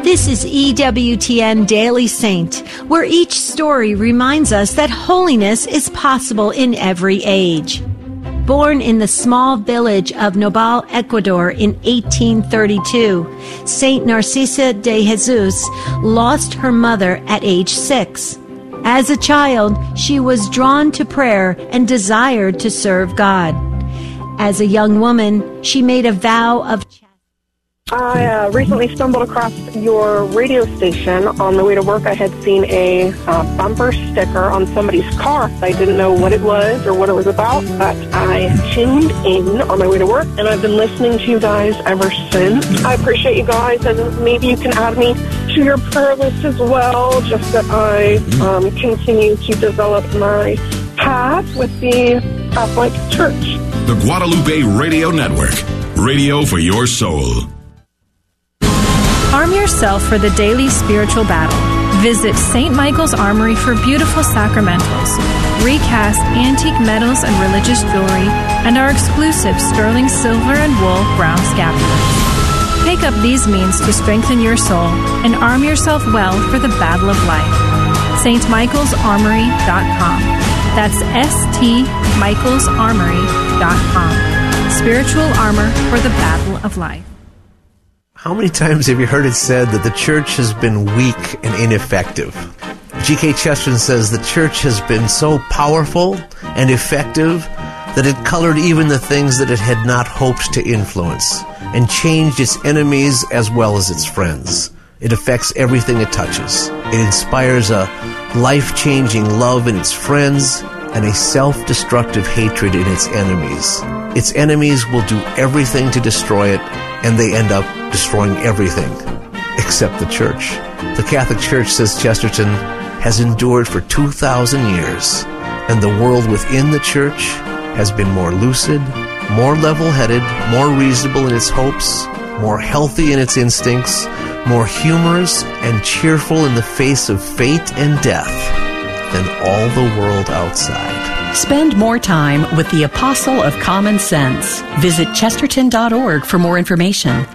This is EWTN Daily Saint, where each story reminds us that holiness is possible in every age. Born in the small village of Nopal, Ecuador in 1832, Saint Narcisa de Jesus lost her mother at age 6. As a child, she was drawn to prayer and desired to serve God. As a young woman, she made a vow of chastity. I recently stumbled across your radio station. On the way to work, I had seen a bumper sticker on somebody's car. I didn't know what it was or what it was about, but I tuned in on my way to work, and I've been listening to you guys ever since. I appreciate you guys, and maybe you can add me to your prayer list as well, just that I continue to develop my path with the Catholic Church. The Guadalupe Radio Network, radio for your soul. Arm yourself for the daily spiritual battle. Visit St. Michael's Armory for beautiful sacramentals, recast antique medals and religious jewelry, and our exclusive sterling silver and wool brown scapulars. Take up these means to strengthen your soul and arm yourself well for the battle of life. stmichaelsarmory.com. That's stmichaelsarmory.com. Spiritual armor for the battle of life. How many times have you heard it said that the church has been weak and ineffective? G.K. Chesterton says the church has been so powerful and effective that it colored even the things that it had not hoped to influence and changed its enemies as well as its friends. It affects everything it touches. It inspires a life-changing love in its friends and a self-destructive hatred in its enemies. Its enemies will do everything to destroy it, and they end up destroying everything except the church. The Catholic Church, says Chesterton, has endured for 2,000 years, and the world within the church has been more lucid, more level-headed, more reasonable in its hopes, more healthy in its instincts, more humorous and cheerful in the face of fate and death than all the world outside. Spend more time with the Apostle of Common Sense. Visit chesterton.org for more information.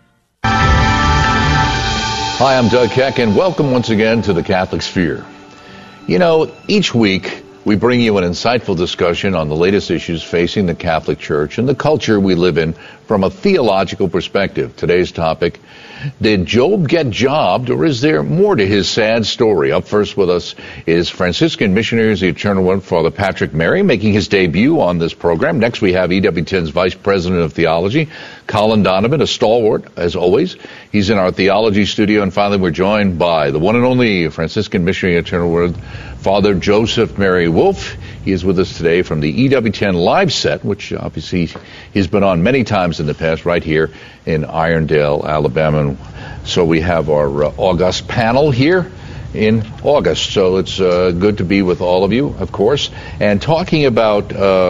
Hi, I'm Doug Keck, and welcome once again to the Catholic Sphere. You know, each week we bring you an insightful discussion on the latest issues facing the Catholic Church and the culture we live in from a theological perspective. Today's topic: did Job get jobbed, or is there more to his sad story? Up first with us is Franciscan Missionary of the Eternal One, Father Patrick Mary, making his debut on this program. Next we have EWTN's Vice President of Theology, Colin Donovan, a stalwart, as always. He's in our theology studio. And finally, we're joined by the one and only Franciscan Missionary of the Eternal Word, Father Joseph Mary Wolfe. He is with us today from the EWTN live set, which obviously he's been on many times in the past, right here in Irondale, Alabama. So we have our August panel here in August. So it's good to be with all of you, of course. And talking about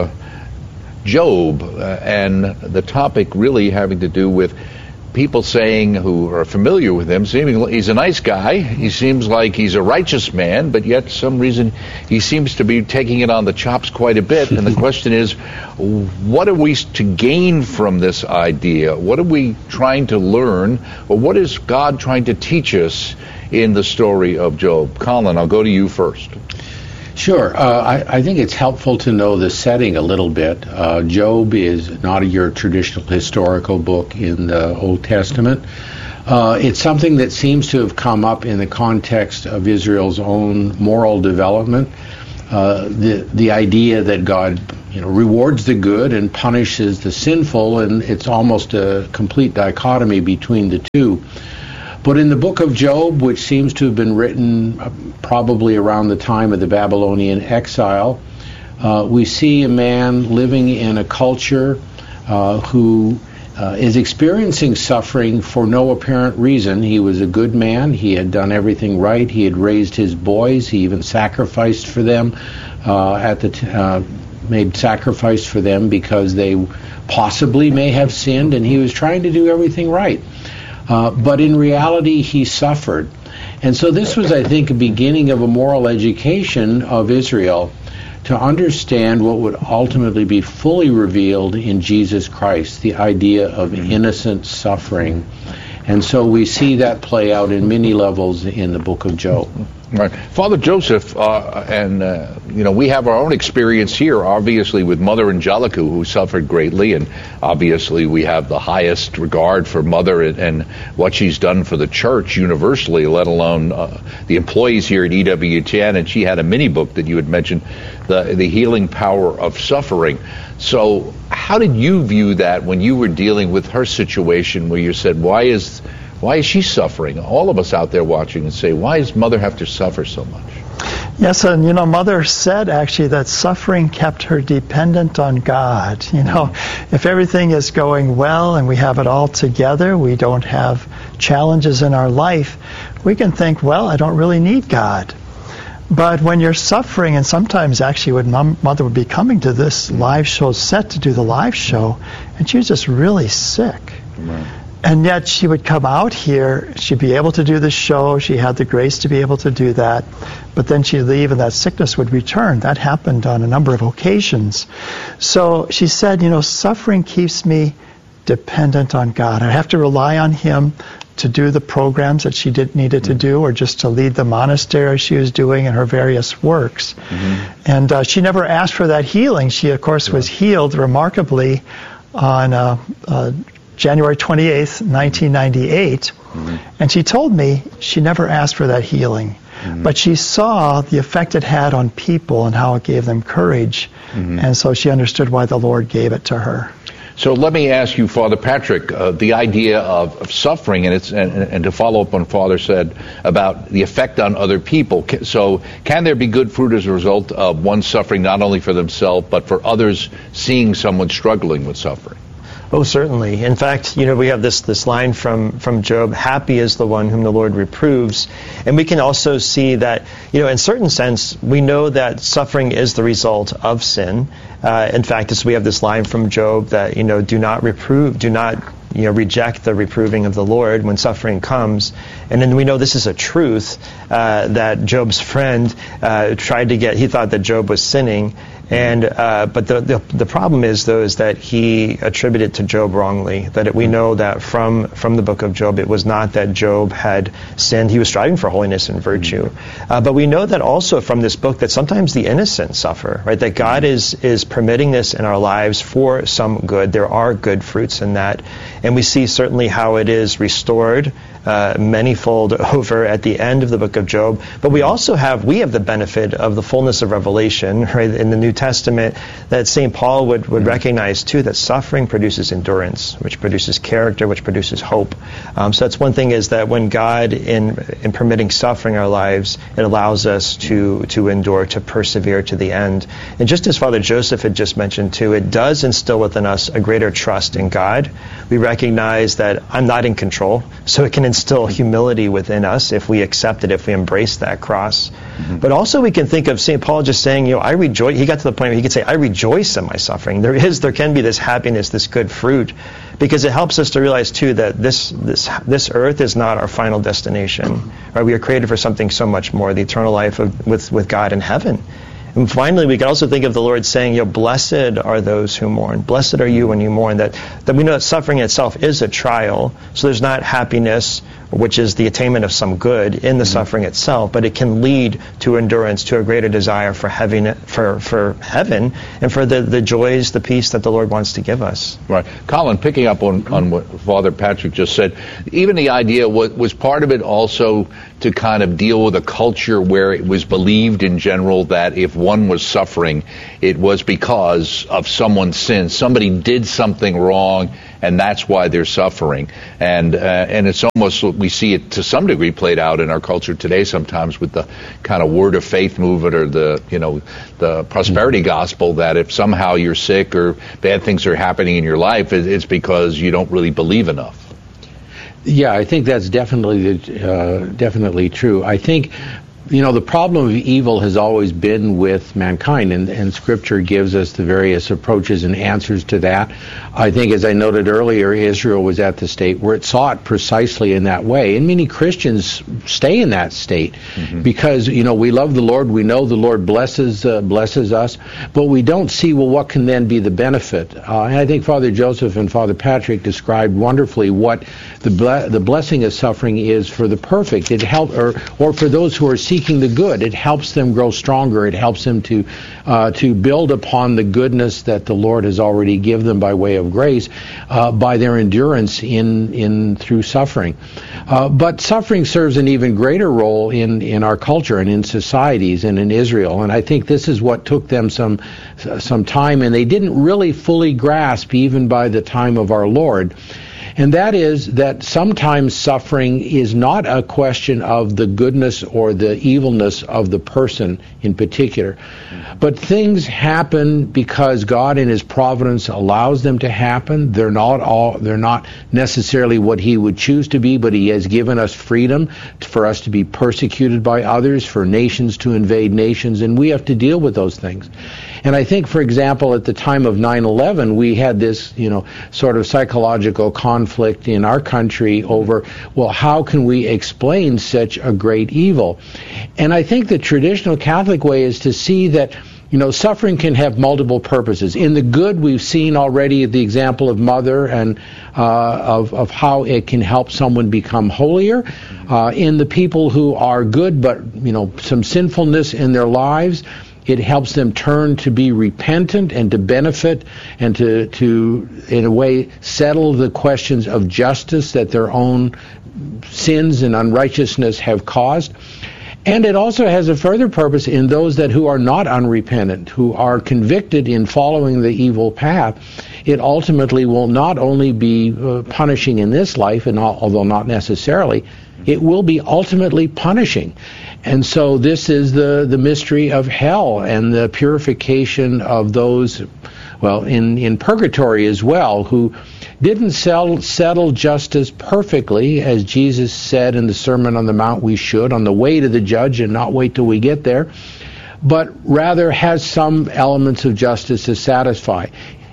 Job and the topic really having to do with people saying, who are familiar with him, seemingly he's a nice guy. He seems like he's a righteous man, but yet some reason he seems to be taking it on the chops quite a bit. And the question is, what are we to gain from this idea? What are we trying to learn? Or what is God trying to teach us in the story of Job? Colin, I'll go to you first. Sure. I think it's helpful to know the setting a little bit. Job is not your traditional historical book in the Old Testament. It's something that seems to have come up in the context of Israel's own moral development. The idea that God, rewards the good and punishes the sinful, and it's almost a complete dichotomy between the two. But in the book of Job, which seems to have been written probably around the time of the Babylonian exile, we see a man living in a culture who is experiencing suffering for no apparent reason. He was a good man. He had done everything right. He had raised his boys. He even sacrificed for them made sacrifice for them because they possibly may have sinned, and he was trying to do everything right. But in reality, he suffered. And so this was, I think, a beginning of a moral education of Israel to understand what would ultimately be fully revealed in Jesus Christ, the idea of innocent suffering. And so we see that play out in many levels in the book of Job. Right. Father Joseph, we have our own experience here, obviously, with Mother Angelica, who suffered greatly, and obviously we have the highest regard for Mother and what she's done for the church universally, let alone the employees here at EWTN, and she had a mini book that you had mentioned, the healing power of suffering. So how did you view that when you were dealing with her situation where you said, why is she suffering? All of us out there watching and say, why does Mother have to suffer so much? Yes, and Mother said actually that suffering kept her dependent on God. If everything is going well and we have it all together, we don't have challenges in our life, we can think, well, I don't really need God. But when you're suffering, and sometimes actually when Mother would be coming to this live show set to do the live show, and she was just really sick. Right. And yet she would come out here, she'd be able to do the show, she had the grace to be able to do that, but then she'd leave and that sickness would return. That happened on a number of occasions. So she said, suffering keeps me dependent on God. I have to rely on Him to do the programs that she needed to do, or just to lead the monastery she was doing and her various works. Mm-hmm. And she never asked for that healing. She, of course, was healed remarkably on January 28th, 1998. Mm-hmm. And she told me she never asked for that healing. Mm-hmm. But she saw the effect it had on people and how it gave them courage. Mm-hmm. And so she understood why the Lord gave it to her. So let me ask you, Father Patrick, the idea of suffering, and to follow up on what Father said about the effect on other people. So can there be good fruit as a result of one suffering not only for themselves, but for others seeing someone struggling with suffering? Oh, certainly. In fact, we have this line from Job, happy is the one whom the Lord reproves. And we can also see that, in certain sense, we know that suffering is the result of sin. In fact, we have this line from Job that, do not reprove, do not reject the reproving of the Lord when suffering comes. And then we know this is a truth that Job's friend he thought that Job was sinning. And but the problem is that he attributed to Job wrongly. We know that from the book of Job, it was not that Job had sinned. He was striving for holiness and virtue. But we know that also from this book that sometimes the innocent suffer, right? That God is permitting this in our lives for some good. There are good fruits in that. And we see certainly how it is restored manyfold over at the end of the book of Job. But we have the benefit of the fullness of revelation, right, in the New Testament, that St. Paul would recognize too, that suffering produces endurance, which produces character, which produces hope. So that's one thing, is that when God, in permitting suffering in our lives, it allows us to endure, to persevere to the end. And just as Father Joseph had just mentioned too, it does instill within us a greater trust in God. We recognize that I'm not in control, so it can instill humility within us if we accept it, if we embrace that cross. Mm-hmm. But also we can think of St. Paul just saying, I rejoice. He got to the point where he could say, I rejoice in my suffering. There can be this happiness, this good fruit, because it helps us to realize too that this earth is not our final destination. Right? We are created for something so much more, the eternal life with God in heaven. And finally, we can also think of the Lord saying, blessed are those who mourn. Blessed are you when you mourn. That we know that suffering itself is a trial. So there's not happiness, which is the attainment of some good in the suffering itself, but it can lead to endurance, to a greater desire for heaven, and for the joys, the peace that the Lord wants to give us. Right. Colin, picking up on what Father Patrick just said, even the idea, was part of it also to kind of deal with a culture where it was believed in general that if one was suffering, it was because of someone's sin. Somebody did something wrong, and that's why they're suffering. And it's almost, we see it to some degree played out in our culture today sometimes with the kind of word of faith movement, or the prosperity gospel, that if somehow you're sick or bad things are happening in your life, it's because you don't really believe enough. Yeah, I think that's definitely true. I think the problem of evil has always been with mankind, and Scripture gives us the various approaches and answers to that. I think, as I noted earlier, Israel was at the state where it saw it precisely in that way, and many Christians stay in that state because, we love the Lord, we know the Lord blesses us, but we don't see, what can then be the benefit? And I think Father Joseph and Father Patrick described wonderfully what the blessing of suffering is for the perfect. It helps, or for those who are seeking the good. It helps them grow stronger. It helps them to build upon the goodness that the Lord has already given them by way of grace, by their endurance in through suffering. But suffering serves an even greater role in our culture and in societies and in Israel. And I think this is what took them some time, and they didn't really fully grasp even by the time of our Lord. And that is that sometimes suffering is not a question of the goodness or the evilness of the person in particular, but things happen because God in His providence allows them to happen. They're not necessarily what He would choose to be, but He has given us freedom for us to be persecuted by others, for nations to invade nations, and we have to deal with those things. And I think, for example, at the time of 9/11, we had this, sort of psychological conflict in our country over, how can we explain such a great evil? And I think the traditional Catholic way is to see that, suffering can have multiple purposes. In the good, we've seen already the example of Mother and of how it can help someone become holier. In the people who are good, but, some sinfulness in their lives, it helps them turn to be repentant and to benefit and to in a way, settle the questions of justice that their own sins and unrighteousness have caused. And it also has a further purpose in those who are not unrepentant, who are convicted in following the evil path. It ultimately will not only be punishing in this life, and although not necessarily, it will be ultimately punishing. And so this is the mystery of hell and the purification of those, in purgatory as well, who didn't settle justice perfectly, as Jesus said in the Sermon on the Mount we should, on the way to the judge and not wait till we get there, but rather has some elements of justice to satisfy.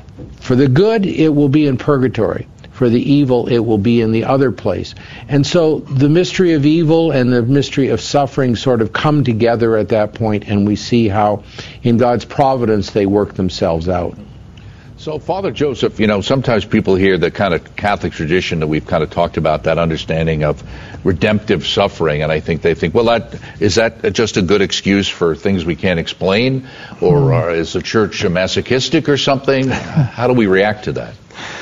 For the good, it will be in purgatory. For the evil, it will be in the other place. And so the mystery of evil and the mystery of suffering sort of come together at that point, and we see how in God's providence they work themselves out. So, Father Joseph, sometimes people hear the kind of Catholic tradition that we've kind of talked about, that understanding of redemptive suffering, and I think they think, is that just a good excuse for things we can't explain? Or is the Church masochistic or something? How do we react to that?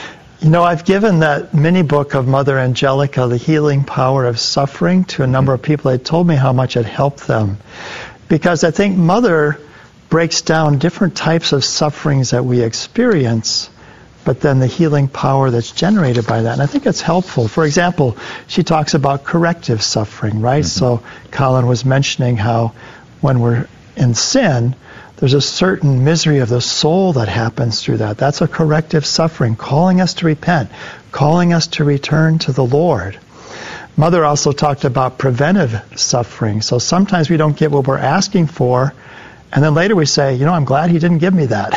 I've given that mini book of Mother Angelica, The Healing Power of Suffering, to a number of people. They told me how much it helped them. Because I think Mother breaks down different types of sufferings that we experience, but then the healing power that's generated by that. And I think it's helpful. For example, she talks about corrective suffering, right? So Colin was mentioning how when we're in sin, there's a certain misery of the soul that happens through that. That's a corrective suffering, calling us to repent, calling us to return to the Lord. Mother also talked about preventive suffering. So sometimes we don't get what we're asking for, and then later we say, I'm glad He didn't give me that.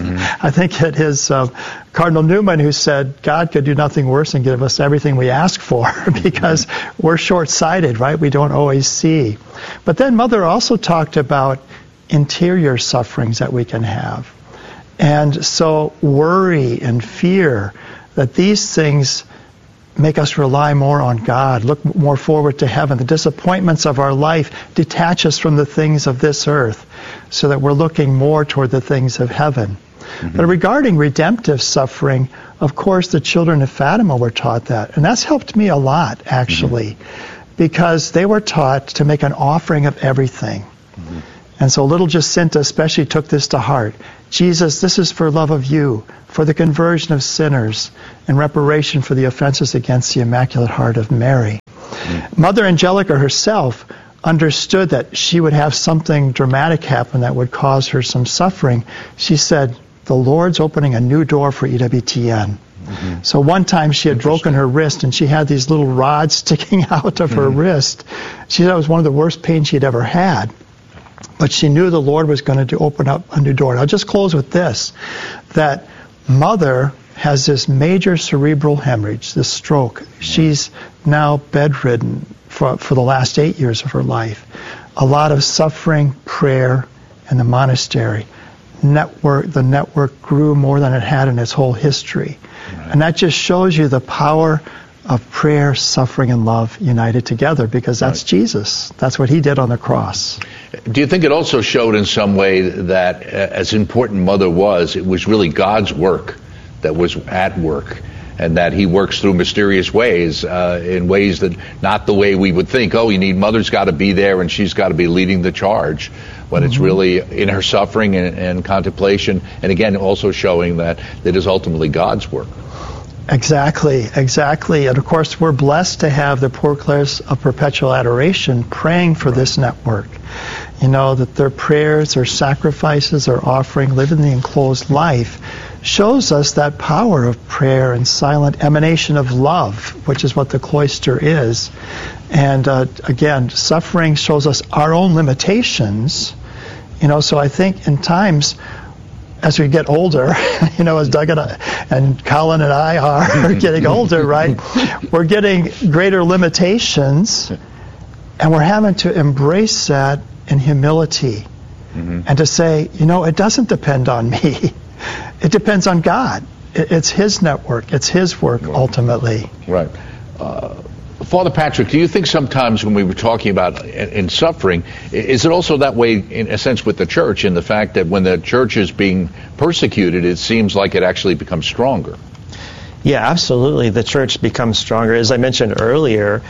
I think it is Cardinal Newman who said, God could do nothing worse than give us everything we ask for, because we're short-sighted, right? We don't always see. But then Mother also talked about interior sufferings that we can have. And so worry and fear, that these things make us rely more on God, look more forward to heaven. The disappointments of our life detach us from the things of this earth so that we're looking more toward the things of heaven. But regarding redemptive suffering, of course, the children of Fatima were taught that. And that's helped me a lot, actually, because they were taught to make an offering of everything. And so little Jacinta especially took this to heart. Jesus, this is for love of you, for the conversion of sinners, and reparation for the offenses against the Immaculate Heart of Mary. Mother Angelica herself understood that she would have something dramatic happen that would cause her some suffering. She said, the Lord's opening a new door for EWTN. Mm-hmm. So one time she had broken her wrist, and she had these little rods sticking out of her wrist. She said it was one of the worst pains she'd ever had. But she knew the Lord was going to open up a new door. And I'll just close with this, that Mother has this major cerebral hemorrhage, this stroke. She's now bedridden for the last 8 years of her life. A lot of suffering, prayer, and the monastery. The network grew more than it had in its whole history. Right. And that just shows you the power of prayer, suffering, and love united together, because that's Jesus. That's what he did on the cross. Do you think it also showed in some way that as important Mother was, it was really God's work that was at work, and that he works through mysterious ways, in ways that not the way we would think, oh, you need Mother's got to be there and she's got to be leading the charge, when it's really in her suffering and contemplation, and again also showing that it is ultimately God's work. Exactly. And of course, we're blessed to have the Poor Clares of Perpetual Adoration praying for this network. You know, that their prayers, their sacrifices, their offering, living the enclosed life, shows us that power of prayer and silent emanation of love, which is what the cloister is. And again, suffering shows us our own limitations. You know, so I think in times, as we get older, you know, as Doug and Colin and I are getting older, right, we're getting greater limitations, and we're having to embrace that in humility, and to say, you know, it doesn't depend on me. It depends on God. It's his network. It's his work, ultimately. Right. Father Patrick, do you think sometimes when we were talking about in suffering, is it also that way in a sense with the church, in the fact that when the church is being persecuted, it seems like it actually becomes stronger? Yeah, absolutely. The church becomes stronger. As I mentioned earlier,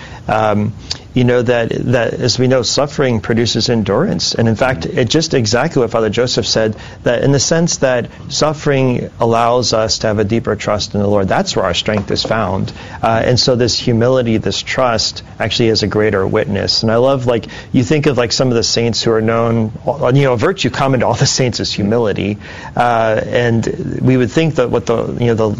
you know, that as we know, suffering produces endurance. And in fact, it's just exactly what Father Joseph said, that in the sense that suffering allows us to have a deeper trust in the Lord. That's where our strength is found. And so this humility, this trust, actually is a greater witness. And I love, like, you think of like some of the saints who are known, you know, virtue common to all the saints is humility. And we would think that what the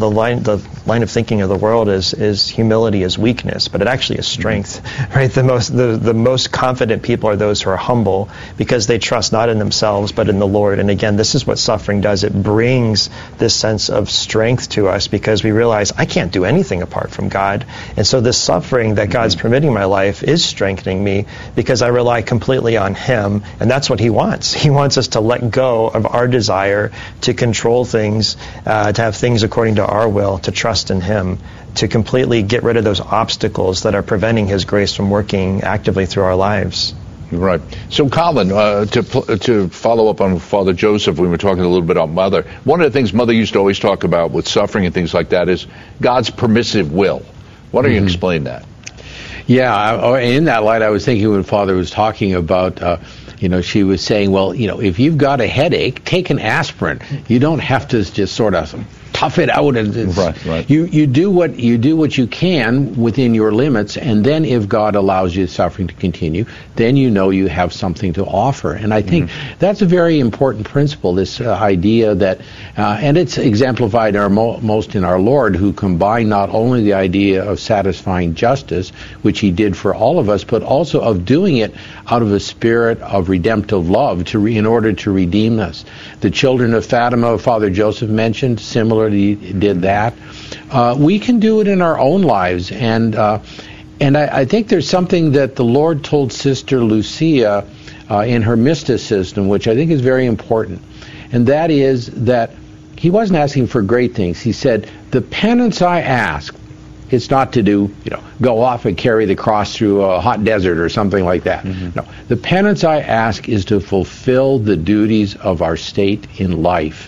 line of thinking of the world is humility is weakness, but it actually is strength, right? The most confident people are those who are humble, because they trust not in themselves but in the Lord. And again, this is what suffering does. It brings this sense of strength to us, because we realize I can't do anything apart from God. And so this suffering that God's permitting in my life is strengthening me, because I rely completely on him, and that's what he wants. He wants us to let go of our desire to control things, to have things according to our will, to trust in him, to completely get rid of those obstacles that are preventing his grace from working actively through our lives. Right. So, Colin, to follow up on Father Joseph, we were talking a little bit about Mother. One of the things Mother used to always talk about with suffering and things like that is God's permissive will. Why don't you explain that? Yeah, in that light, I was thinking when Father was talking about, you know, she was saying, well, you know, if you've got a headache, take an aspirin. You don't have to just sort of tough it out, and right. You do what you can within your limits, and then if God allows you suffering to continue, then you know you have something to offer. And I think that's a very important principle, this idea that, and it's exemplified most in our Lord, who combined not only the idea of satisfying justice, which he did for all of us, but also of doing it out of a spirit of redemptive love in order to redeem us. The children of Fatima, Father Joseph mentioned, similarly did that. We can do it in our own lives, and I think there's something that the Lord told Sister Lucia in her mysticism, which I think is very important, and that is that he wasn't asking for great things. He said, the penance I ask, it's not to do, you know, go off and carry the cross through a hot desert or something like that. No, the penance I ask is to fulfill the duties of our state in life.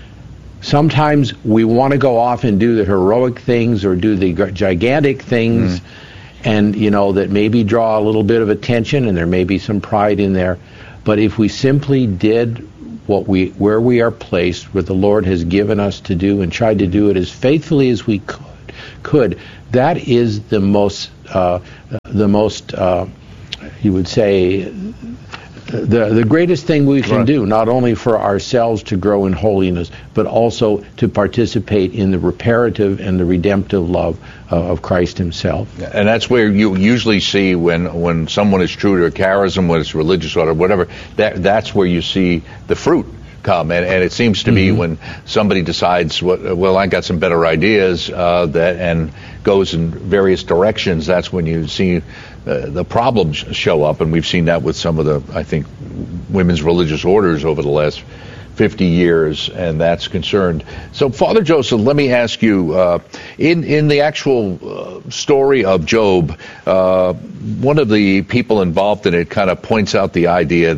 Sometimes we want to go off and do the heroic things or do the gigantic things, and, you know, that maybe draw a little bit of attention, and there may be some pride in there. But if we simply did where we are placed, what the Lord has given us to do, and tried to do it as faithfully as we could, that is the most you would say, the greatest thing we can do, not only for ourselves to grow in holiness, but also to participate in the reparative and the redemptive love of Christ himself. And that's where you usually see when someone is true to a charism, whether it's religious or whatever, that's where you see the fruit come. And it seems to me when somebody decides, well, I got some better ideas, and goes in various directions, that's when you see the problems show up. And we've seen that with some of the, I think, women's religious orders over the last 50 years, and that's concerned. So, Father Joseph, let me ask you, in the actual story of Job, one of the people involved in it kind of points out the idea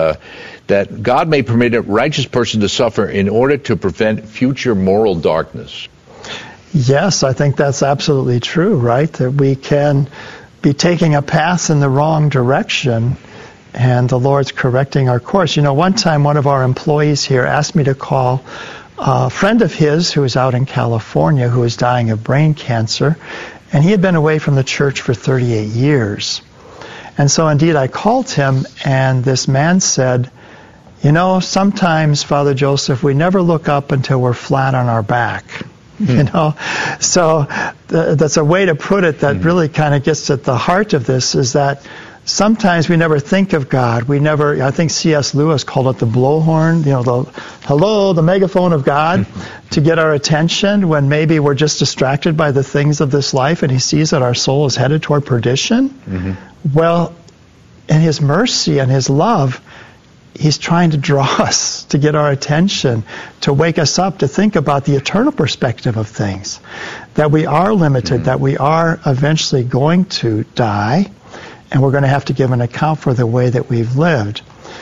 that God may permit a righteous person to suffer in order to prevent future moral darkness. Yes, I think that's absolutely true, right? That we can be taking a path in the wrong direction, and the Lord's correcting our course. You know, one time one of our employees here asked me to call a friend of his who was out in California who was dying of brain cancer, and he had been away from the church for 38 years. And so indeed I called him, and this man said, you know, sometimes, Father Joseph, we never look up until we're flat on our back. You know, so that's a way to put it that really kind of gets at the heart of this, is that sometimes we never think of God. We never, I think C.S. Lewis called it the blowhorn, you know, the megaphone of God to get our attention when maybe we're just distracted by the things of this life, and he sees that our soul is headed toward perdition. Well, in his mercy and his love, he's trying to draw us, to get our attention, to wake us up, to think about the eternal perspective of things, that we are limited, that we are eventually going to die, and we're going to have to give an account for the way that we've lived.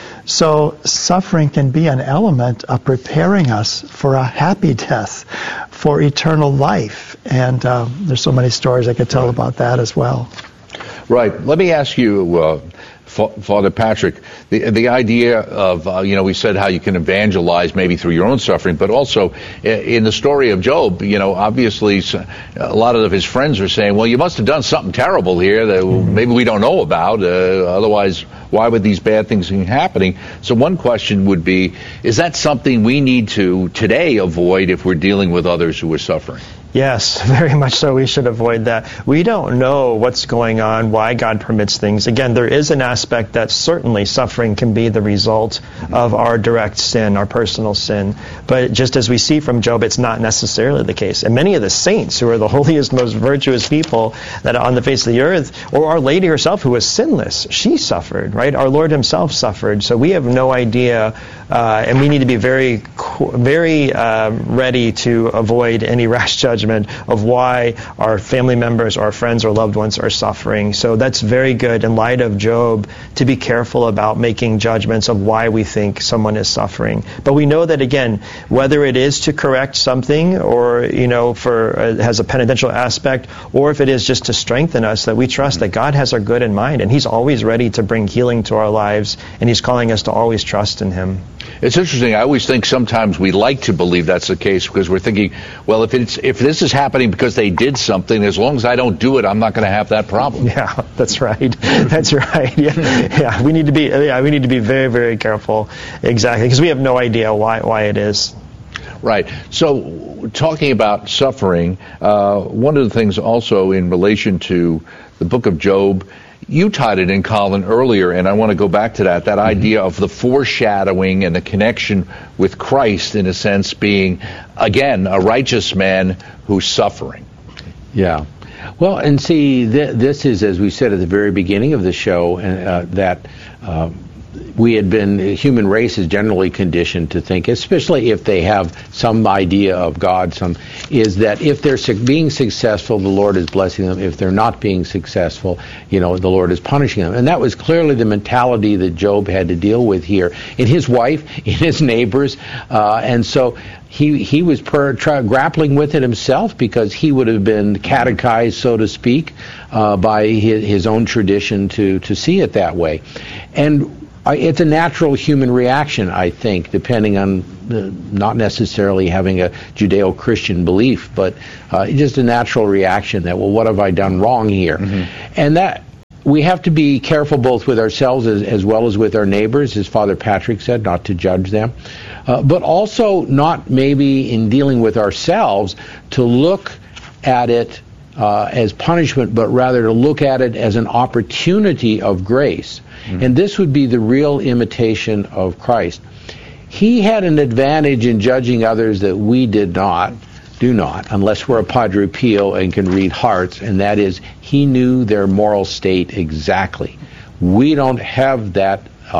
So suffering can be an element of preparing us for a happy death, for eternal life. And there's so many stories I could tell about that as well. Right. Let me ask you, Father Patrick, the idea of, we said how you can evangelize maybe through your own suffering, but also in the story of Job, obviously a lot of his friends are saying, well, you must have done something terrible here that maybe we don't know about. Otherwise, why would these bad things be happening? So one question would be, is that something we need to today avoid if we're dealing with others who are suffering? Yes, very much so. We should avoid that. We don't know what's going on, why God permits things. Again, there is an aspect that certainly suffering can be the result of our direct sin, our personal sin. But just as we see from Job, it's not necessarily the case. And many of the saints who are the holiest, most virtuous people that are on the face of the earth, or Our Lady herself who was sinless, she suffered, right? Our Lord himself suffered. So we have no idea, and we need to be very ready to avoid any rash judgment of why our family members, our friends, or loved ones are suffering. So that's very good in light of Job to be careful about making judgments of why we think someone is suffering. But we know that, again, whether it is to correct something or, has a penitential aspect, or if it is just to strengthen us, that we trust that God has our good in mind, and he's always ready to bring healing to our lives, and he's calling us to always trust in him. It's interesting. I always think sometimes we like to believe that's the case because we're thinking, well, if this is happening because they did something, as long as I don't do it, I'm not going to have that problem. Yeah, that's right. That's right. Yeah. We need to be very, very careful. Exactly, because we have no idea why it is. Right. So, talking about suffering, one of the things also in relation to the book of Job, you tied it in, Colin, earlier, and I want to go back to that idea of the foreshadowing and the connection with Christ, in a sense, being, again, a righteous man who's suffering. Yeah. Well, and see, this is, as we said at the very beginning of the show, that we had been, the human race is generally conditioned to think, especially if they have some idea of God, is that if they're being successful, the Lord is blessing them. If they're not being successful, the Lord is punishing them. And that was clearly the mentality that Job had to deal with here in his wife, in his neighbors, and so he was grappling with it himself, because he would have been catechized, so to speak, by his own tradition to see it that way. And it's a natural human reaction, I think, depending on not necessarily having a Judeo-Christian belief, but just a natural reaction that, well, what have I done wrong here? And that we have to be careful both with ourselves as well as with our neighbors, as Father Patrick said, not to judge them. But also not maybe in dealing with ourselves to look at it as punishment, but rather to look at it as an opportunity of grace. And this would be the real imitation of Christ. He had an advantage in judging others that we do not, unless we're a Padre Pio and can read hearts, and that is, he knew their moral state exactly. We don't have that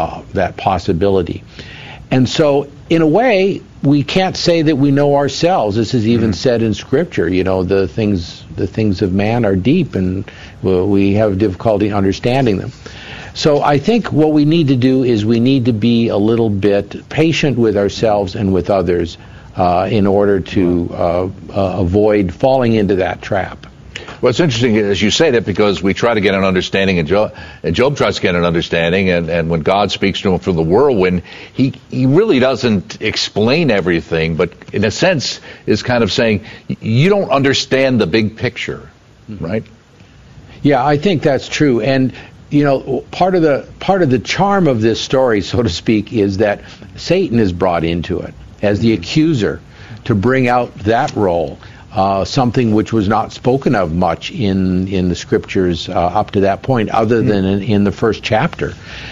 possibility. And so, in a way, we can't say that we know ourselves. This is even said in Scripture. The things of man are deep, and we have difficulty understanding them. So I think what we need to do is we need to be a little bit patient with ourselves and with others in order to avoid falling into that trap. Well, it's interesting as you say that, because we try to get an understanding, and Job tries to get an understanding, and when God speaks to him from the whirlwind, he really doesn't explain everything, but in a sense is kind of saying, you don't understand the big picture, right? Yeah, I think that's true. And part of the charm of this story, so to speak, is that Satan is brought into it as the accuser to bring out that role, something which was not spoken of much in the Scriptures up to that point, other than in the first chapter.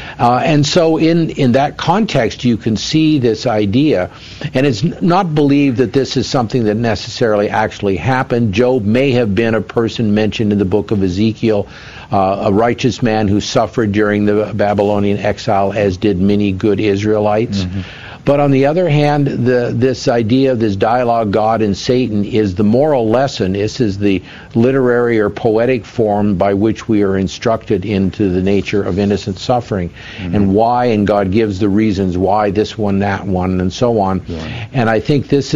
And so in that context, you can see this idea, and it's not believed that this is something that necessarily actually happened. Job may have been a person mentioned in the book of Ezekiel, a righteous man who suffered during the Babylonian exile, as did many good Israelites. But on the other hand, this idea of this dialogue, God and Satan, is the moral lesson. This is the literary or poetic form by which we are instructed into the nature of innocent suffering, and why, and God gives the reasons why this one, that one, and so on. Yeah. And I think this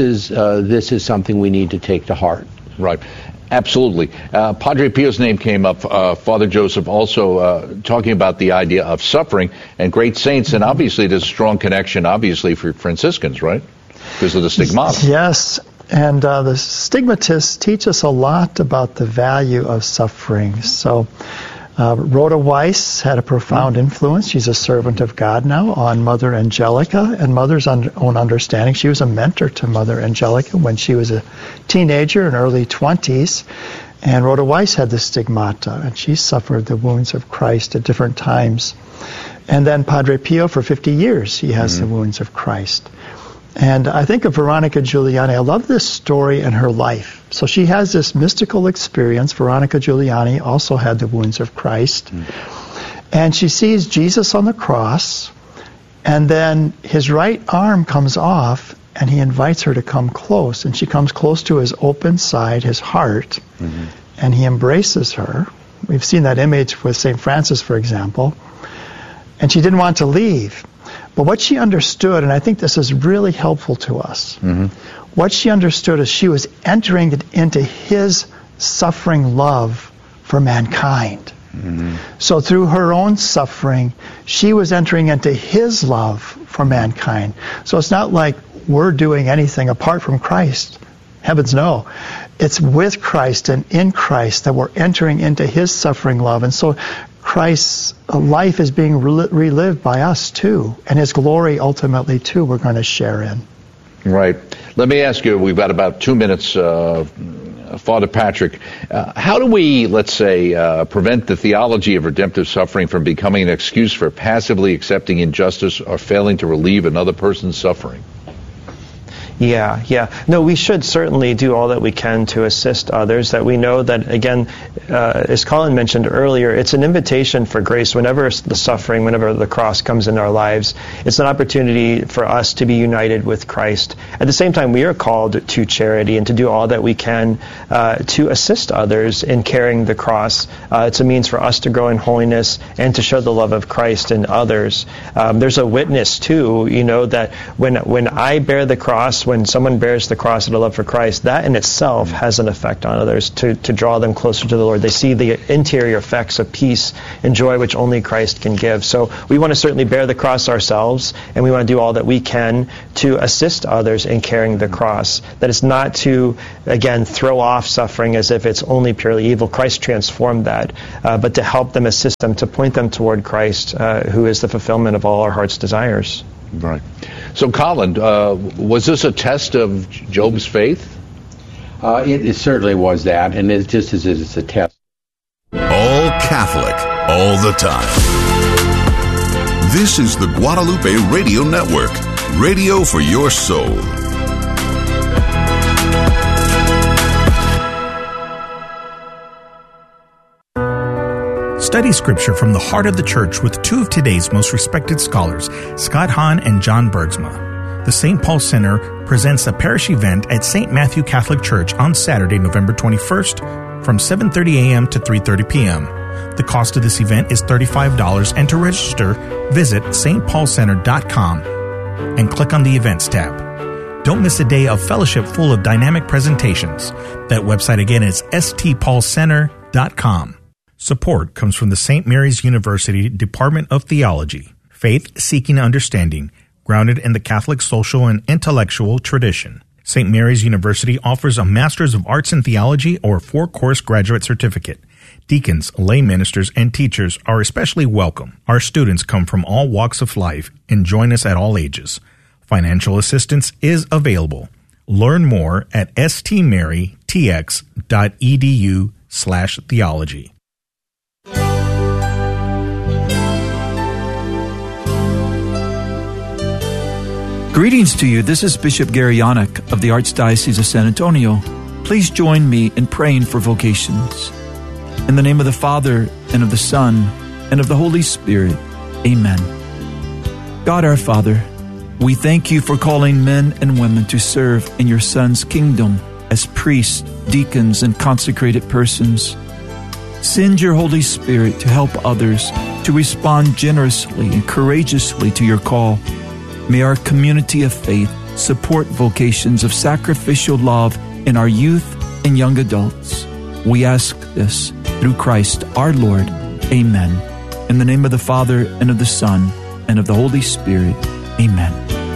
is something we need to take to heart. Right. Absolutely. Padre Pio's name came up. Father Joseph also talking about the idea of suffering and great saints, and obviously there's a strong connection, obviously, for Franciscans, right? Because of the stigmata. Yes, and the stigmatists teach us a lot about the value of suffering. So Rhoda Weiss had a profound influence. She's a servant of God now on Mother Angelica and Mother's own understanding. She was a mentor to Mother Angelica when she was a teenager in early 20s. And Rhoda Weiss had the stigmata, and she suffered the wounds of Christ at different times. And then Padre Pio, for 50 years, he has the wounds of Christ. And I think of Veronica Giuliani. I love this story and her life. So she has this mystical experience. Veronica Giuliani also had the wounds of Christ. And she sees Jesus on the cross, and then his right arm comes off, and he invites her to come close. And she comes close to his open side, his heart, and he embraces her. We've seen that image with St. Francis, for example. And she didn't want to leave. But what she understood, and I think this is really helpful to us, what she understood is she was entering into his suffering love for mankind. So through her own suffering, she was entering into his love for mankind. So it's not like we're doing anything apart from Christ. Heavens no. It's with Christ and in Christ that we're entering into his suffering love. And so Christ's life is being relived by us too, and his glory ultimately too we're going to share in. Right. Let me ask you, we've got about 2 minutes, Father Patrick, how do we, let's say, prevent the theology of redemptive suffering from becoming an excuse for passively accepting injustice or failing to relieve another person's suffering? Yeah. No, we should certainly do all that we can to assist others, that we know that, again, as Colin mentioned earlier, it's an invitation for grace. Whenever the suffering, whenever the cross comes in our lives, it's an opportunity for us to be united with Christ. At the same time, we are called to charity and to do all that we can to assist others in carrying the cross. It's a means for us to grow in holiness and to show the love of Christ in others. There's a witness, too, that when I bear the cross, cross. When someone bears the cross out of love for Christ, that in itself has an effect on others to draw them closer to the Lord. They see the interior effects of peace and joy which only Christ can give. So we want to certainly bear the cross ourselves, and we want to do all that we can to assist others in carrying the cross. That it's not to, again, throw off suffering as if it's only purely evil. Christ transformed that, but to help them, assist them, to point them toward Christ, who is the fulfillment of all our heart's desires. Right. So, Colin, was this a test of Job's faith? It certainly was that, and it just as it's a test. All Catholic, all the time. This is the Guadalupe Radio Network, radio for your soul. Study Scripture from the heart of the Church with two of today's most respected scholars, Scott Hahn and John Bergsma. The St. Paul Center presents a parish event at St. Matthew Catholic Church on Saturday, November 21st from 7:30 a.m. to 3:30 p.m. The cost of this event is $35, and to register, visit stpaulcenter.com and click on the Events tab. Don't miss a day of fellowship full of dynamic presentations. That website again is stpaulcenter.com. Support comes from the St. Mary's University Department of Theology, faith-seeking understanding, grounded in the Catholic social and intellectual tradition. St. Mary's University offers a Master's of Arts in Theology or 4-course graduate certificate. Deacons, lay ministers, and teachers are especially welcome. Our students come from all walks of life and join us at all ages. Financial assistance is available. Learn more at stmarytx.edu/theology. Greetings to you. This is Bishop Gary Yannick of the Archdiocese of San Antonio. Please join me in praying for vocations. In the name of the Father, and of the Son, and of the Holy Spirit. Amen. God our Father, we thank you for calling men and women to serve in your Son's kingdom as priests, deacons, and consecrated persons. Send your Holy Spirit to help others to respond generously and courageously to your call. May our community of faith support vocations of sacrificial love in our youth and young adults. We ask this through Christ our Lord. Amen. In the name of the Father, and of the Son, and of the Holy Spirit. Amen.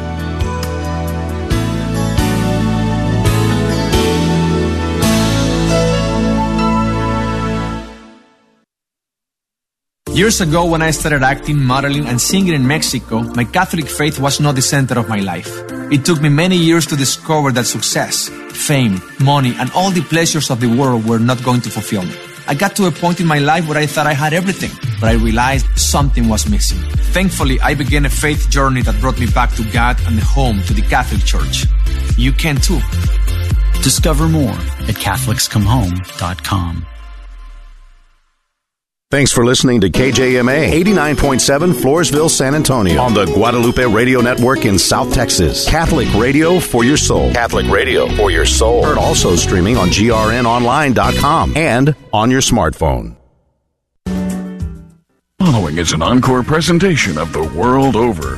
Years ago, when I started acting, modeling, and singing in Mexico, my Catholic faith was not the center of my life. It took me many years to discover that success, fame, money, and all the pleasures of the world were not going to fulfill me. I got to a point in my life where I thought I had everything, but I realized something was missing. Thankfully, I began a faith journey that brought me back to God and home to the Catholic Church. You can too. Discover more at CatholicsComeHome.com. Thanks for listening to KJMA 89.7 Floresville, San Antonio on the Guadalupe Radio Network in South Texas. Catholic radio for your soul. Catholic radio for your soul. Heard also streaming on grnonline.com and on your smartphone. Following is an encore presentation of The World Over.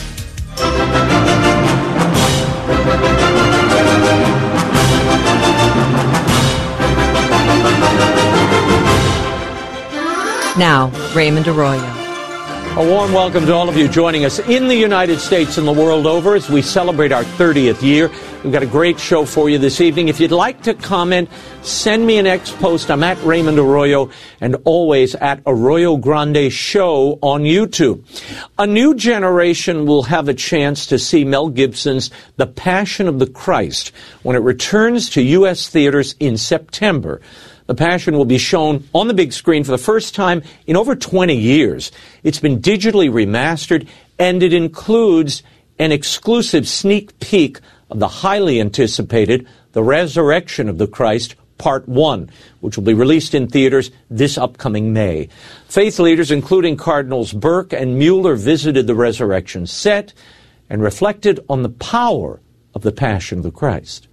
Now, Raymond Arroyo. A warm welcome to all of you joining us in the United States and the world over as we celebrate our 30th year. We've got a great show for you this evening. If you'd like to comment, send me an X post. I'm at Raymond Arroyo and always at Arroyo Grande Show on YouTube. A new generation will have a chance to see Mel Gibson's The Passion of the Christ when it returns to U.S. theaters in September. The Passion will be shown on the big screen for the first time in over 20 years. It's been digitally remastered, and it includes an exclusive sneak peek of the highly anticipated The Resurrection of the Christ, Part 1, which will be released in theaters this upcoming May. Faith leaders, including Cardinals Burke and Mueller, visited the Resurrection set and reflected on the power of the Passion of the Christ.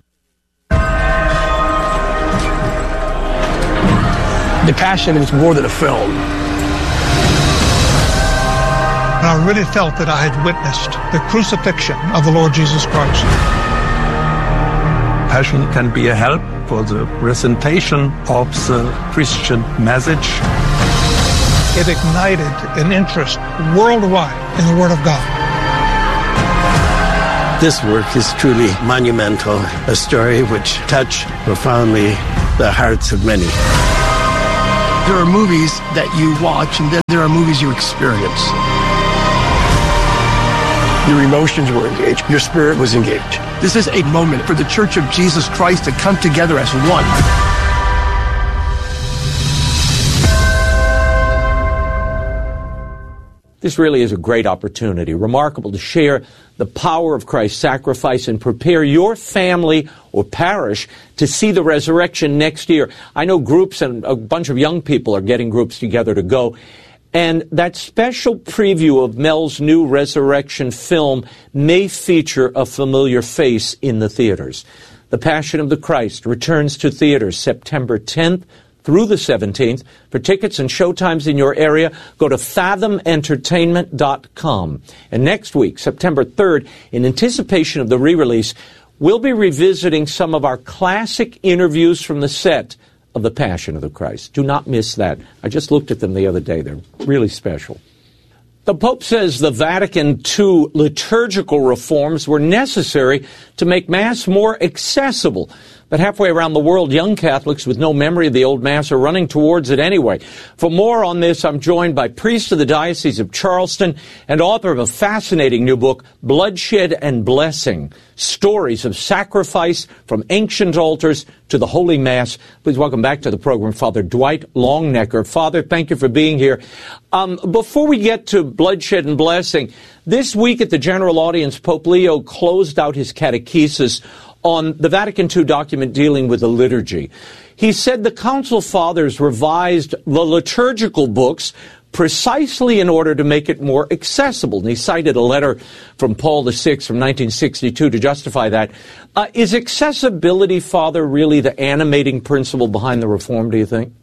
The Passion is more than a film. And I really felt that I had witnessed the crucifixion of the Lord Jesus Christ. Passion can be a help for the presentation of the Christian message. It ignited an interest worldwide in the Word of God. This work is truly monumental, a story which touched profoundly the hearts of many. There are movies that you watch, and then there are movies you experience. Your emotions were engaged. Your spirit was engaged. This is a moment for the Church of Jesus Christ to come together as one. This really is a great opportunity, remarkable to share the power of Christ's sacrifice and prepare your family or parish to see the resurrection next year. I know groups and a bunch of young people are getting groups together to go. And that special preview of Mel's new resurrection film may feature a familiar face in the theaters. The Passion of the Christ returns to theaters September 10th through the 17th. For tickets and showtimes in your area, go to fathomentertainment.com. And next week, September 3rd, in anticipation of the re-release, we'll be revisiting some of our classic interviews from the set of The Passion of the Christ. Do not miss that. I just looked at them the other day. They're really special. The Pope says the Vatican II liturgical reforms were necessary to make Mass more accessible. But halfway around the world, young Catholics with no memory of the old Mass are running towards it anyway. For more on this, I'm joined by priest of the Diocese of Charleston and author of a fascinating new book, Bloodshed and Blessing, Stories of Sacrifice from Ancient Altars to the Holy Mass. Please welcome back to the program, Father Dwight Longnecker. Father, thank you for being here. Before we get to Bloodshed and Blessing, this week at the general audience, Pope Leo closed out his catechesis on the Vatican II document dealing with the liturgy. He said the Council Fathers revised the liturgical books precisely in order to make it more accessible. And he cited a letter from Paul VI from 1962 to justify that. Is accessibility, Father, really the animating principle behind the reform, do you think?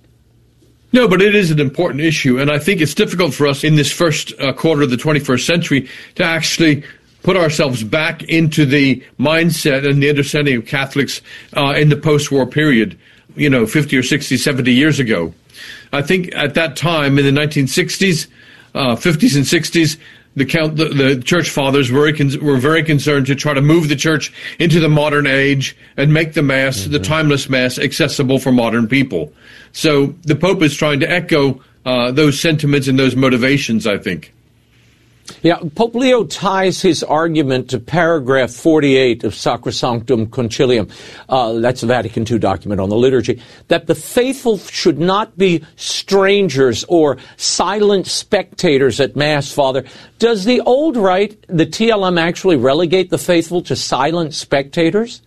No, but it is an important issue, and I think it's difficult for us in this first quarter of the 21st century to actually put ourselves back into the mindset and the understanding of Catholics in the post-war period, 50 or 60, 70 years ago. I think at that time, in the 1960s, 50s and 60s, the Church Fathers were very concerned to try to move the Church into the modern age and make the Mass, the timeless Mass, accessible for modern people. So the Pope is trying to echo those sentiments and those motivations, I think. Yeah, Pope Leo ties his argument to paragraph 48 of Sacrosanctum Concilium, that's the Vatican II document on the liturgy, that the faithful should not be strangers or silent spectators at Mass, Father. Does the old rite, the TLM, actually relegate the faithful to silent spectators?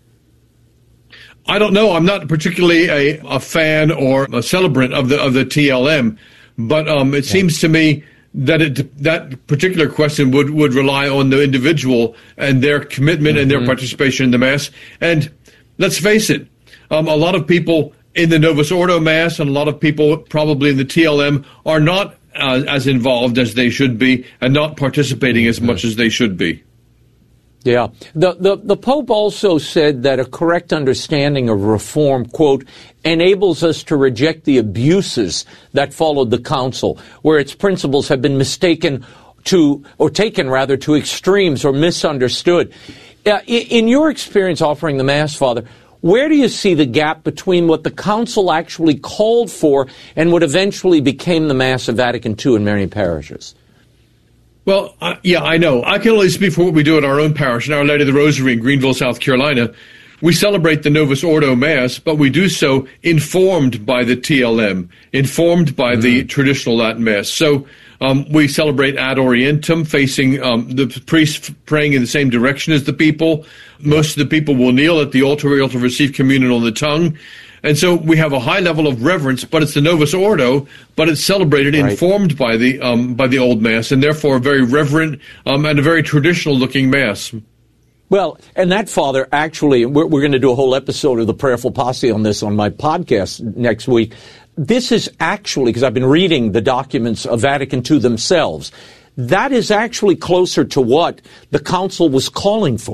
I don't know. I'm not particularly a fan or a celebrant of the TLM, but it seems to me that particular question would rely on the individual and their commitment and their participation in the Mass. And let's face it, a lot of people in the Novus Ordo Mass and a lot of people probably in the TLM are not as involved as they should be and not participating as much as they should be. Yeah. The Pope also said that a correct understanding of reform, quote, enables us to reject the abuses that followed the Council, where its principles have been taken to extremes or misunderstood. In your experience offering the Mass, Father, where do you see the gap between what the Council actually called for and what eventually became the Mass of Vatican II in many parishes? Well, I know. I can only speak for what we do at our own parish, in Our Lady of the Rosary in Greenville, South Carolina. We celebrate the Novus Ordo Mass, but we do so informed by the TLM, informed by the traditional Latin Mass. So we celebrate ad orientem, facing the priest praying in the same direction as the people. Most of the people will kneel at the altar to receive communion on the tongue. And so we have a high level of reverence, but it's the Novus Ordo, but it's celebrated, informed by the Old Mass, and therefore a very reverent and a very traditional-looking Mass. Well, and that, Father, actually, we're going to do a whole episode of the Prayerful Posse on this on my podcast next week. This is actually, because I've been reading the documents of Vatican II themselves, that is actually closer to what the Council was calling for.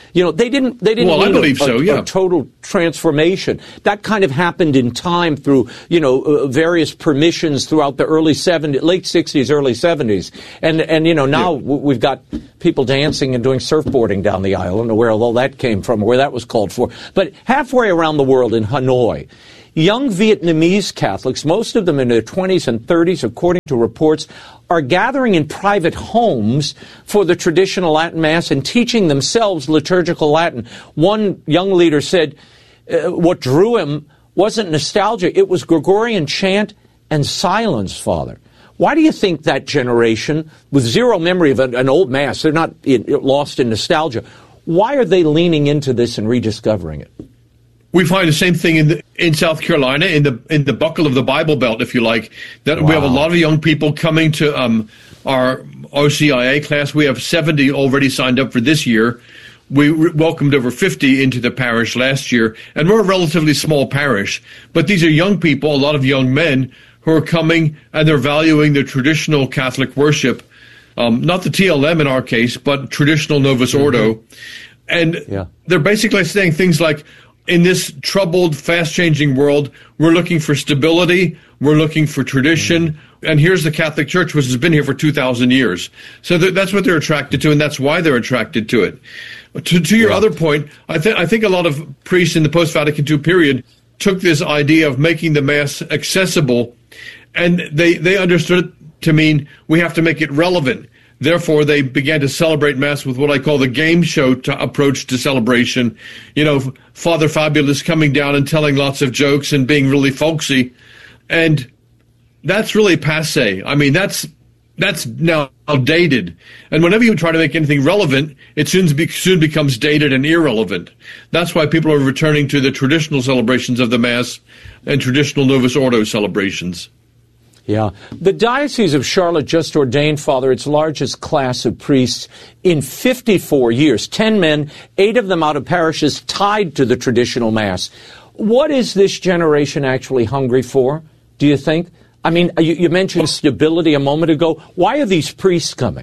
You know, they didn't Well, I believe so, yeah. a total transformation. That kind of happened in time through, various permissions throughout the late 60s, early 70s. And now we've got people dancing and doing surfboarding down the aisle. I don't know where all that came from, or where that was called for. But halfway around the world in Hanoi, young Vietnamese Catholics, most of them in their 20s and 30s, according to reports, are gathering in private homes for the traditional Latin Mass and teaching themselves liturgical Latin. One young leader said what drew him wasn't nostalgia, it was Gregorian chant and silence, Father. Why do you think that generation, with zero memory of an old Mass, they're not lost in nostalgia, why are they leaning into this and rediscovering it? We find the same thing in South Carolina, in the buckle of the Bible Belt, if you like, that we have a lot of young people coming to our OCIA class. We have 70 already signed up for this year. We welcomed over 50 into the parish last year, and we're a relatively small parish. But these are young people, a lot of young men, who are coming, and they're valuing the traditional Catholic worship, not the TLM in our case, but traditional Novus Ordo. And they're basically saying things like, in this troubled, fast-changing world, we're looking for stability, we're looking for tradition, and here's the Catholic Church, which has been here for 2,000 years. So that's what they're attracted to, and that's why they're attracted to it. To your other point, I think a lot of priests in the post-Vatican II period took this idea of making the Mass accessible, and they understood it to mean we have to make it relevant. Therefore, they began to celebrate Mass with what I call the game show approach to celebration. Father Fabulous coming down and telling lots of jokes and being really folksy. And that's really passé. I mean, that's now dated. And whenever you try to make anything relevant, it soon becomes dated and irrelevant. That's why people are returning to the traditional celebrations of the Mass and traditional Novus Ordo celebrations. Yeah. The Diocese of Charlotte just ordained, Father, its largest class of priests in 54 years. 10 men, 8 of them out of parishes tied to the traditional Mass. What is this generation actually hungry for, do you think? I mean, you mentioned stability a moment ago. Why are these priests coming?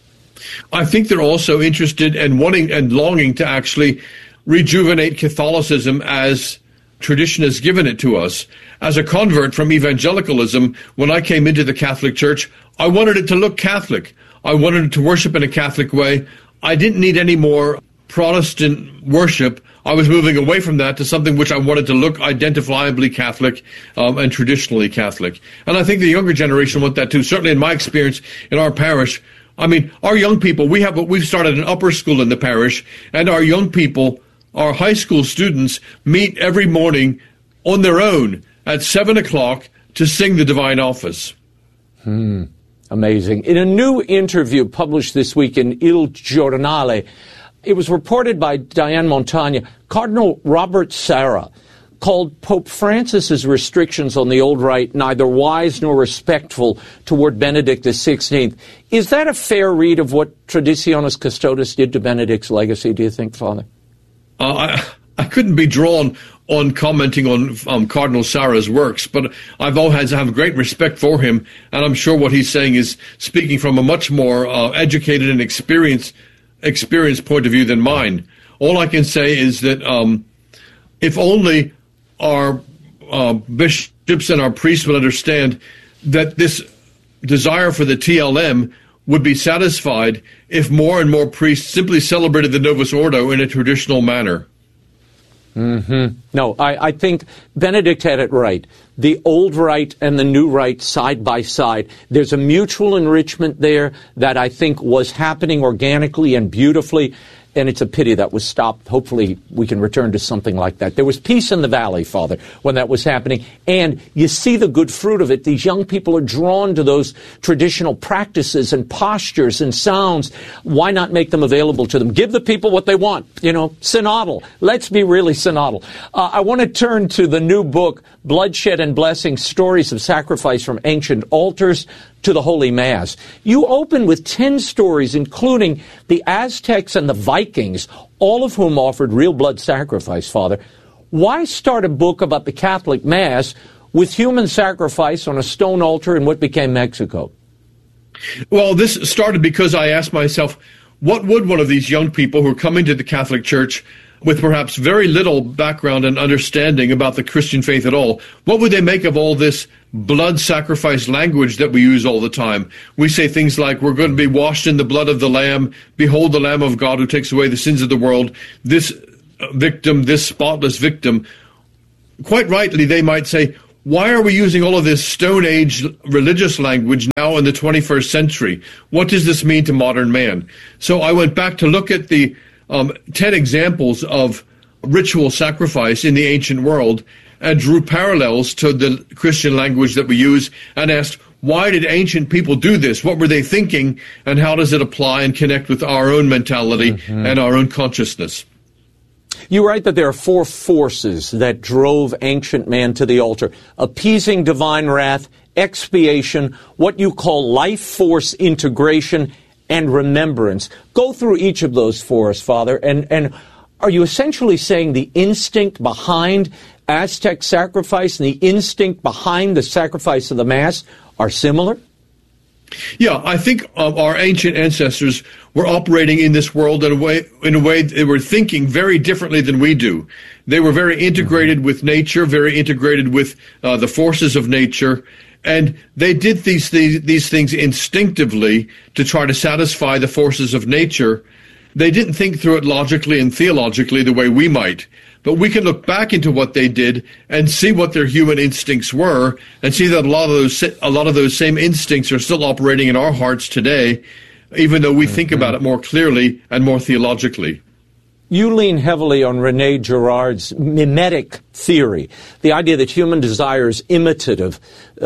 I think they're also interested and wanting and longing to actually rejuvenate Catholicism as tradition has given it to us. As a convert from evangelicalism, when I came into the Catholic Church, I wanted it to look Catholic. I wanted it to worship in a Catholic way. I didn't need any more Protestant worship. I was moving away from that to something which I wanted to look identifiably Catholic and traditionally Catholic. And I think the younger generation want that too. Certainly in my experience in our parish, I mean, our young people, we've started an upper school in the parish, and our young people, our high school students, meet every morning on their own at 7 o'clock to sing the Divine Office. Amazing. In a new interview published this week in Il Giornale, it was reported by Diane Montagna, Cardinal Robert Sarah called Pope Francis's restrictions on the old rite neither wise nor respectful toward Benedict XVI. Is that a fair read of what Traditionis Custodes did to Benedict's legacy, do you think, Father? I couldn't be drawn on commenting on Cardinal Sarah's works, but I've always have great respect for him, and I'm sure what he's saying is speaking from a much more educated and experienced point of view than mine. All I can say is that if only our bishops and our priests would understand that this desire for the TLM would be satisfied if more and more priests simply celebrated the Novus Ordo in a traditional manner. No, I think Benedict had it right. The old rite and the new rite side by side. There's a mutual enrichment there that I think was happening organically and beautifully, and it's a pity that was stopped. Hopefully we can return to something like that. There was peace in the valley, Father, when that was happening, and you see the good fruit of it. These young people are drawn to those traditional practices and postures and sounds. Why not make them available to them? Give the people what they want, synodal. Let's be really synodal. I want to turn to the new book, Bloodshed and Blessing, Stories of Sacrifice from Ancient Altars to the Holy Mass. You open with 10 stories, including the Aztecs and the Vikings, all of whom offered real blood sacrifice, Father. Why start a book about the Catholic Mass with human sacrifice on a stone altar in what became Mexico? Well, this started because I asked myself, what would one of these young people who are coming to the Catholic Church with perhaps very little background and understanding about the Christian faith at all, what would they make of all this blood sacrifice language that we use all the time? We say things like, we're going to be washed in the blood of the Lamb. Behold the Lamb of God who takes away the sins of the world. This victim, this spotless victim. Quite rightly, they might say, why are we using all of this Stone Age religious language now in the 21st century? What does this mean to modern man? So I went back to look at the 10 examples of ritual sacrifice in the ancient world and drew parallels to the Christian language that we use and asked, why did ancient people do this? What were they thinking? And how does it apply and connect with our own mentality and our own consciousness? You write that there are 4 forces that drove ancient man to the altar: appeasing divine wrath, expiation, what you call life force integration, and remembrance. Go through each of those for us, Father, and are you essentially saying the instinct behind Aztec sacrifice and the instinct behind the sacrifice of the Mass are similar? Yeah, I think our ancient ancestors were operating in this world in a way they were thinking very differently than we do. They were very integrated with nature, very integrated with the forces of nature, and they did these things instinctively to try to satisfy the forces of nature. They didn't think through it logically and theologically the way we might. But we can look back into what they did and see what their human instincts were, and see that a lot of those same instincts are still operating in our hearts today, even though we think about it more clearly and more theologically. You lean heavily on Rene Girard's mimetic theory, the idea that human desire is imitative,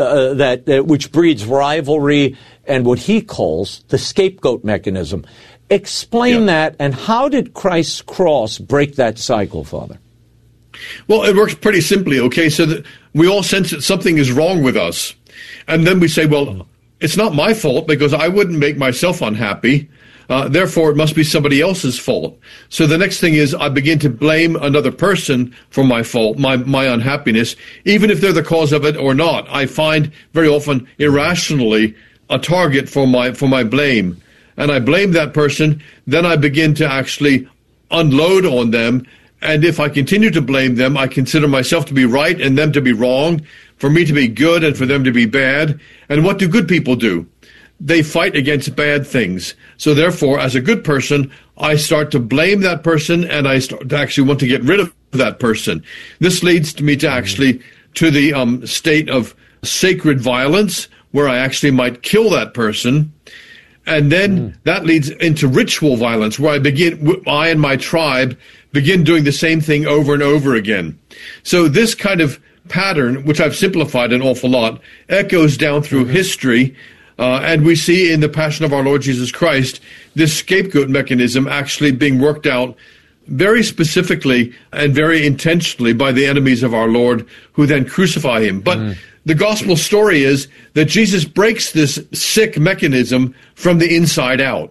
which breeds rivalry and what he calls the scapegoat mechanism. Explain that, and how did Christ's cross break that cycle, Father? Well, it works pretty simply, okay? So that we all sense that something is wrong with us. And then we say, well, it's not my fault because I wouldn't make myself unhappy. Therefore, it must be somebody else's fault. So the next thing is I begin to blame another person for my fault, my unhappiness, even if they're the cause of it or not. I find very often irrationally a target for my blame. And I blame that person. Then I begin to actually unload on them. And if I continue to blame them, I consider myself to be right and them to be wrong, for me to be good and for them to be bad. And what do good people do? They fight against bad things. So therefore, as a good person, I start to blame that person, and I start to actually want to get rid of that person. This leads me to actually to the state of sacred violence, where I actually might kill that person. And then that leads into ritual violence, where I and my tribe begin doing the same thing over and over again. So this kind of pattern, which I've simplified an awful lot, echoes down through history, and we see in the Passion of our Lord Jesus Christ this scapegoat mechanism actually being worked out very specifically and very intentionally by the enemies of our Lord, who then crucify him. But the gospel story is that Jesus breaks this sick mechanism from the inside out.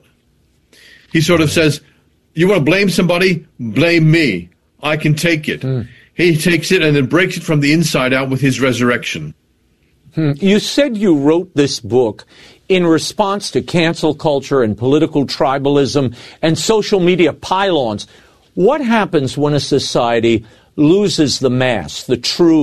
He sort of says, you want to blame somebody? Blame me. I can take it. He takes it and then breaks it from the inside out with his resurrection. You said you wrote this book in response to cancel culture and political tribalism and social media pylons. What happens when a society loses the Mass, the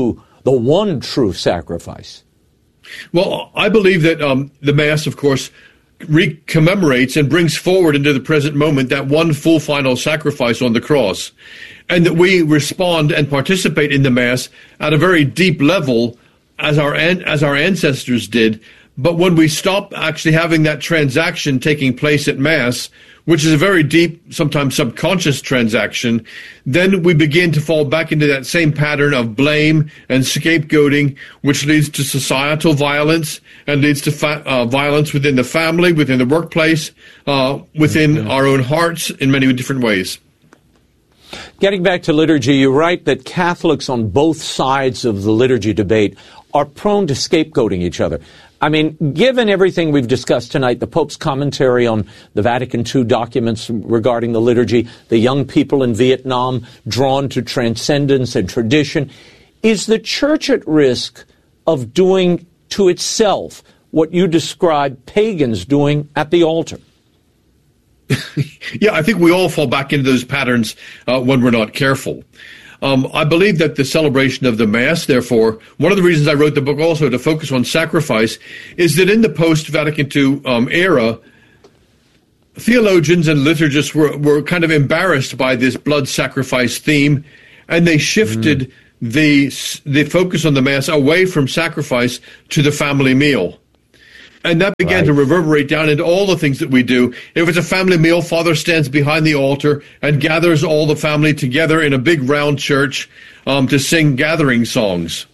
one true sacrifice? Well, I believe that the Mass, of course, commemorates and brings forward into the present moment that one full final sacrifice on the cross, and that we respond and participate in the Mass at a very deep level as our ancestors did. But when we stop actually having that transaction taking place at Mass, which is a very deep, sometimes subconscious transaction, then we begin to fall back into that same pattern of blame and scapegoating, which leads to societal violence and leads to violence within the family, within the workplace, within our own hearts in many different ways. Getting back to liturgy, you write that Catholics on both sides of the liturgy debate are prone to scapegoating each other. I mean, given everything we've discussed tonight, the Pope's commentary on the Vatican II documents regarding the liturgy, the young people in Vietnam drawn to transcendence and tradition, is the Church at risk of doing to itself what you describe pagans doing at the altar? Yeah, I think we all fall back into those patterns when we're not careful. I believe that the celebration of the Mass, therefore, one of the reasons I wrote the book also to focus on sacrifice, is that in the post-Vatican II era, theologians and liturgists were kind of embarrassed by this blood sacrifice theme, and they shifted the focus on the Mass away from sacrifice to the family meal. And that began to reverberate down into all the things that we do. If it's a family meal, Father stands behind the altar and gathers all the family together in a big round church to sing gathering songs.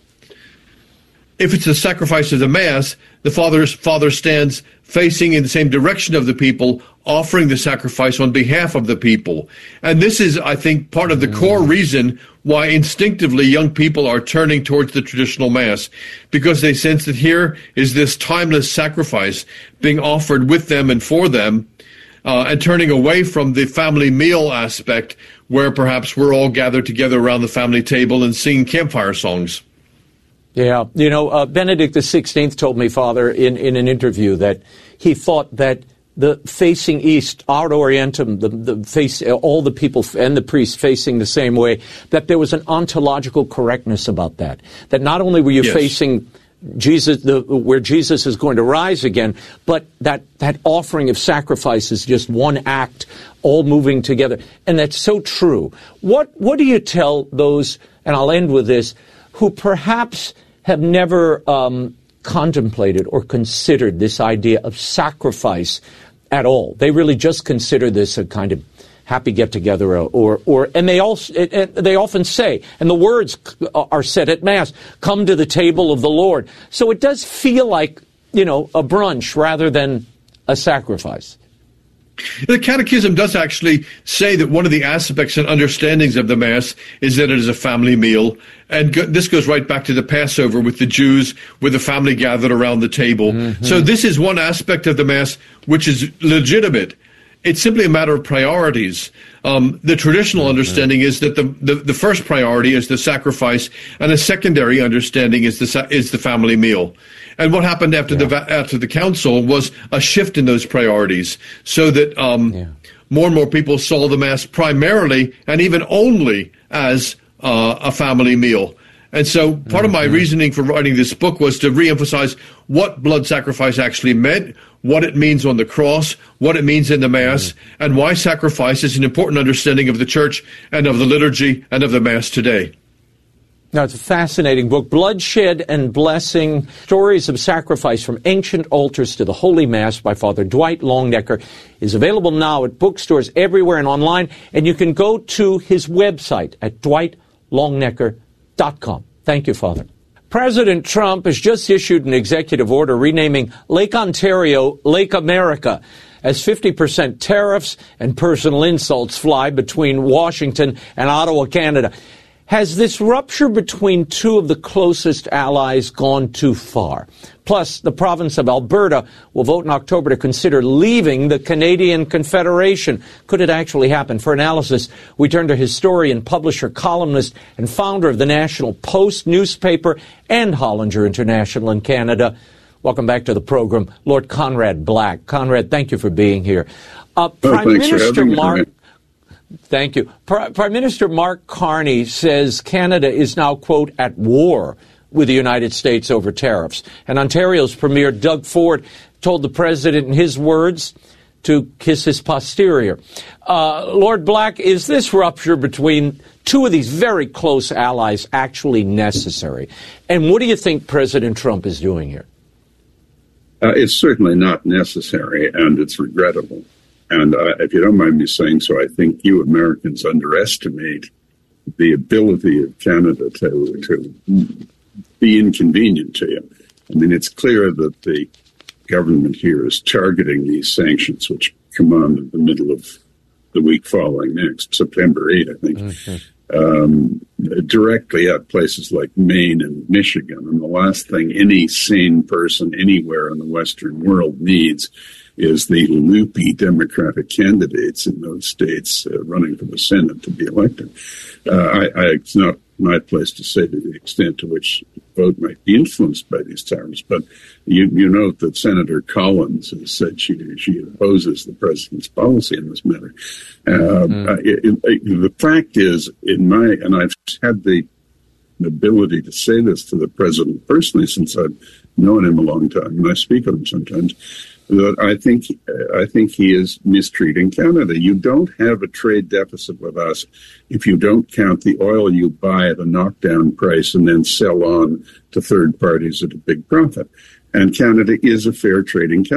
If it's the sacrifice of the Mass, the Father stands facing in the same direction of the people, offering the sacrifice on behalf of the people. And this is, I think, part of the core reason why instinctively young people are turning towards the traditional Mass, because they sense that here is this timeless sacrifice being offered with them and for them, and turning away from the family meal aspect where perhaps we're all gathered together around the family table and singing campfire songs. Yeah, Benedict XVI told me, Father, in an interview that he thought that the facing east, Ad Orientem, the face, all the people and the priests facing the same way, that there was an ontological correctness about that. That not only were you facing Jesus, where Jesus is going to rise again, but that offering of sacrifice is just one act, all moving together. And that's so true. What do you tell those, and I'll end with this, who perhaps have never contemplated or considered this idea of sacrifice at all? They really just consider this a kind of happy get-together, and they often say, and the words are said at Mass, come to the table of the Lord. So it does feel like, a brunch rather than a sacrifice. The Catechism does actually say that one of the aspects and understandings of the Mass is that it is a family meal. And this goes right back to the Passover with the Jews, with the family gathered around the table. Mm-hmm. So this is one aspect of the Mass which is legitimate. It's simply a matter of priorities. The traditional understanding is that the first priority is the sacrifice, and a secondary understanding is the family meal. And what happened after the council was a shift in those priorities, so that more and more people saw the Mass primarily and even only as a family meal. And so part of my reasoning for writing this book was to reemphasize what blood sacrifice actually meant, what it means on the cross, what it means in the Mass, and why sacrifice is an important understanding of the Church and of the liturgy and of the Mass today. Now, it's a fascinating book, Bloodshed and Blessing, Stories of Sacrifice from Ancient Altars to the Holy Mass by Father Dwight Longenecker, is available now at bookstores everywhere and online, and you can go to his website at dwightlongnecker.com. Thank you, Father. President Trump has just issued an executive order renaming Lake Ontario Lake America as 50% tariffs and personal insults fly between Washington and Ottawa, Canada. Has this rupture between two of the closest allies gone too far? Plus, the province of Alberta will vote in October to consider leaving the Canadian Confederation. Could it actually happen? For analysis, we turn to historian, publisher, columnist, and founder of the National Post newspaper and Hollinger International in Canada. Welcome back to the program, Lord Conrad Black. Conrad, thank you for being here. Prime Minister Mark... Thank you. Prime Minister Mark Carney says Canada is now, quote, at war with the United States over tariffs. And Ontario's Premier Doug Ford told the president, in his words, to kiss his posterior. Lord Black, is this rupture between two of these very close allies actually necessary? And what do you think President Trump is doing here? It's certainly not necessary, and it's regrettable. And if you don't mind me saying so, I think you Americans underestimate the ability of Canada to be inconvenient to you. I mean, it's clear that the government here is targeting these sanctions, which come on in the middle of the week following next, September 8, I think, directly at places like Maine and Michigan. And the last thing any sane person anywhere in the Western world needs is the loopy Democratic candidates in those states running for the Senate to be elected. It's not my place to say to the extent to which the vote might be influenced by these tariffs. But you note that Senator Collins has said she opposes the president's policy in this matter. The fact is, and I've had the ability to say this to the president personally since I've known him a long time, and I speak of him sometimes, that I think he is mistreating Canada. You don't have a trade deficit with us if you don't count the oil you buy at a knockdown price and then sell on to third parties at a big profit. And Canada is a fair trading country.